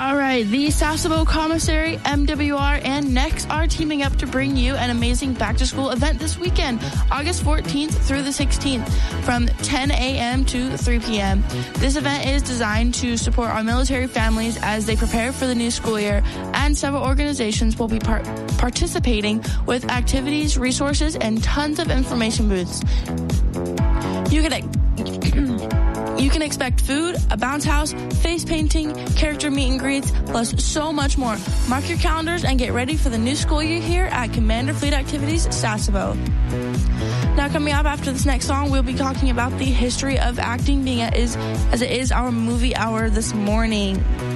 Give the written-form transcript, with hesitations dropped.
All right, the Sasebo Commissary, MWR, and Next are teaming up to bring you an amazing back-to-school event this weekend, August 14th through the 16th, from 10 a.m. to 3 p.m. This event is designed to support our military families as they prepare for the new school year, and several organizations will be participating with activities, resources, and tons of information booths. You can expect food, a bounce house, face painting, character meet and greets, plus so much more. Mark your calendars and get ready for the new school year here at Commander Fleet Activities, Sasebo. Now, coming up after this next song, we'll be talking about the history of acting, being as it is our movie hour this morning.